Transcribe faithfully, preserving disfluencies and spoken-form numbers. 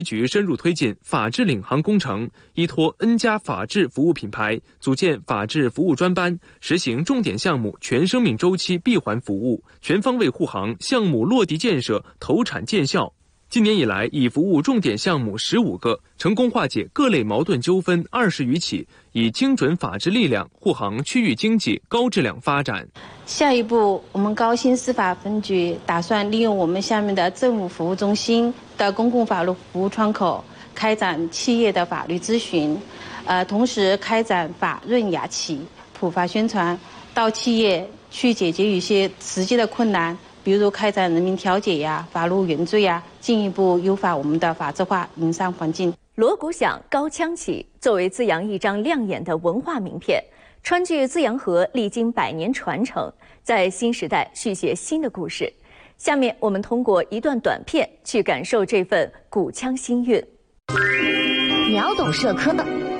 局深入推进法治领航工程，依托 N 家法治服务品牌，组建法治服务专班，实行重点项目全生命周期闭环服务，全方位护航项目落地建设、投产见效。今年以来，已服务重点项目十五个，成功化解各类矛盾纠纷二十余起，以精准法治力量护航区域经济高质量发展。 下一步，我们高新司法分局打算利用我们下面的政务服务中心的公共法律服务窗口，开展企业的法律咨询，呃，同时开展法润雅启普法宣传，到企业去解决一些实际的困难。比如开展人民调解呀、法律原罪呀，进一步优化我们的法治化营商环境。 锣鼓响，高腔起，作为资阳一张亮眼的文化名片，川剧资阳河历经百年传承，在新时代续写新的故事。下面我们通过一段短片去感受这份古腔新韵。 你要懂社科的，